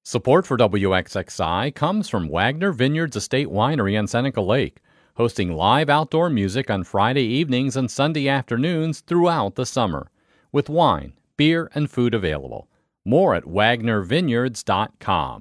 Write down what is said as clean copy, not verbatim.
Support for WXXI comes from Wagner Vineyards Estate Winery on Seneca Lake, hosting live outdoor music on Friday evenings and Sunday afternoons throughout the summer, with wine, beer, and food available. More at wagnervineyards.com.